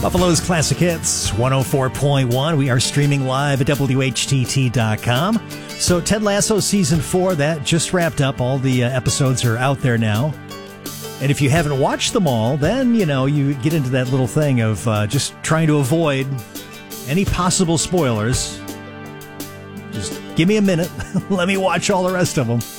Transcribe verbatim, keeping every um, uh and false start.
Buffalo's Classic Hits, one oh four point one. We are streaming live at W H T T dot com. So Ted Lasso Season four, that just wrapped up. All the uh, episodes are out there now. And if you haven't watched them all, then, you know, you get into that little thing of uh, just trying to avoid any possible spoilers. Just give me a minute. Let me watch all the rest of them.